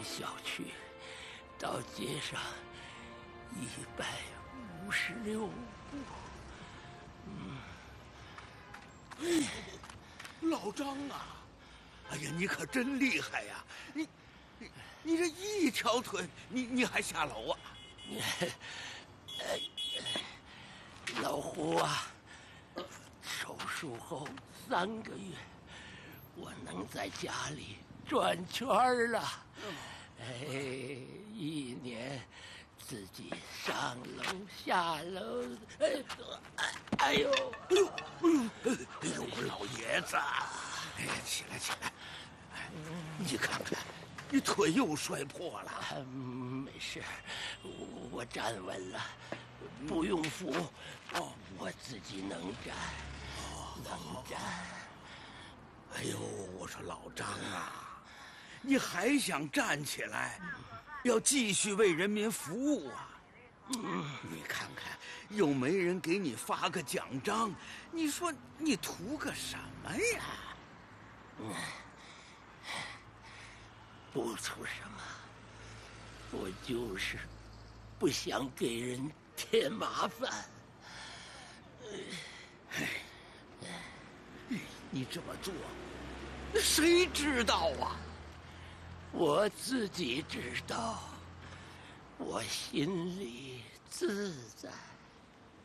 小区到街上156步。 老张啊，哎呀，你可真厉害呀！你这一条腿，你还下楼啊？ 老胡啊，手术后3个月，我能在家里转圈了。1年自己上楼下楼，哎呦， 我老爷子，哎呀，起来！你看看，你腿又摔破了。 没事，我站稳了，不用扶，我自己能站，能站。 哎呦，我说老张啊，你还想站起来，要继续为人民服务啊？你看看，又没人给你发个奖章，你说你图个什么呀？ 不图什么，我就是不想给人添麻烦。 你这么做，谁知道啊？ 我自己知道，我心里自在。